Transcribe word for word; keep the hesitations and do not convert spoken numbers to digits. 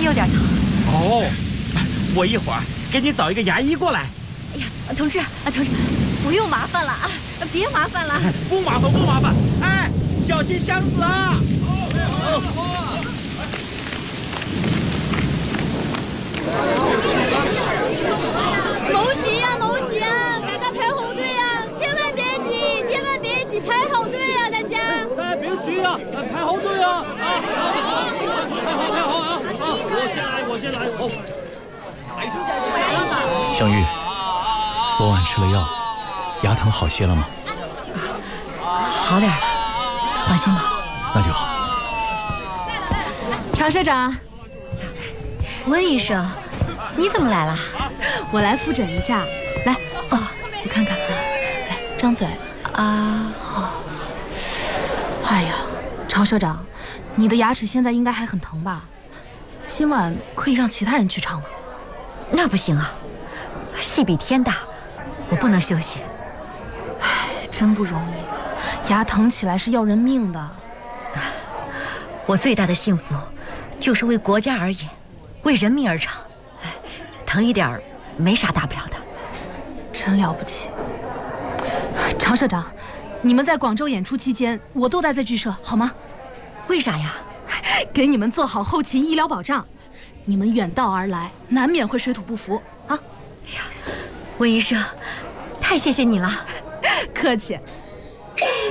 有点疼。 哦，我一会儿给你找一个牙医过来。 哎呀，同志啊，同志，不用麻烦了啊，别麻烦了。 不麻烦，不麻烦。哎，小心箱子啊！ 某几呀，某几呀，赶快排红队呀！千万别挤，千万别挤，排好队呀，大家！ 哎，别急啊，排好队啊！啊，排好，排好啊！啊，我先来，我先来。好。 香玉，昨晚吃了药，牙疼好些了吗？ 好点了，放心吧。 那就好。 常社长， 温医生，你怎么来了？ 我来复诊一下。来，坐，我看看。来，张嘴。啊，好。哎呀，常社长，你的牙齿现在应该还很疼吧？今晚可以让其他人去唱吗？ 那不行啊，戏比天大，我不能休息。 哎，真不容易，牙疼起来是要人命的。 我最大的幸福，就是为国家而演，为人民而唱。哎，疼一点儿没啥大不了的。 真了不起。常社长，你们在广州演出期间，我都待在剧社，好吗？ 为啥呀？ 给你们做好后勤医疗保障。你们远道而来，难免会水土不服啊！ 哎呀，温医生，太谢谢你了。 客气。